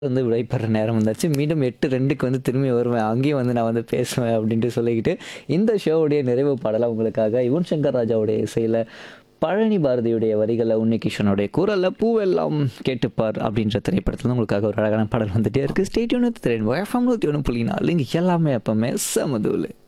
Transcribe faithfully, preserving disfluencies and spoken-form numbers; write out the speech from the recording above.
வந்து விடைபெற நேரம் வந்தாச்சு. மீண்டும் எட்டு ரெண்டுக்கு வந்து திரும்பி வருவேன். அங்கேயும் வந்து நான் வந்து பேசுவேன் அப்படின்ட்டு சொல்லிக்கிட்டு, இந்த ஷோவுடைய நிறைவு பாடலா உங்களுக்காக யுவன் சங்கர் ராஜாவுடைய இசையில, பழனி பாரதியுடைய வரிகள்ல, உன்னிகிருஷ்ணனுடைய குரல்ல "பூவெல்லாம் கேட்டுப்பார்" அப்படின்ற திரைப்படத்துல உங்களுக்காக ஒரு அழகான பாடல் வந்துட்டே இருக்கு. Stay tune with rainbow FM நூற்று ஒன்று புள்ளி நாலு இங்க எல்லாமே எப்பவுமே செம தூளு.